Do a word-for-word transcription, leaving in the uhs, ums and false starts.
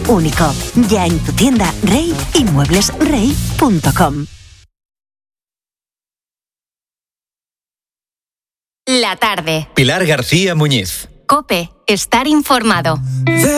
único. Ya en tu tienda Rey y muebles rey punto com. La tarde. Pilar García Muñiz. COPE. Estar informado.